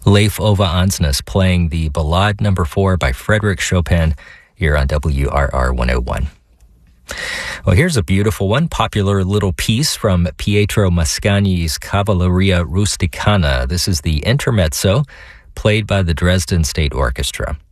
Leif Ove Ansnes playing the Ballade No. 4 by Frédéric Chopin here on WRR 101. Well, here's a beautiful one, popular little piece from Pietro Mascagni's Cavalleria Rusticana. This is the intermezzo played by the Dresden State Orchestra.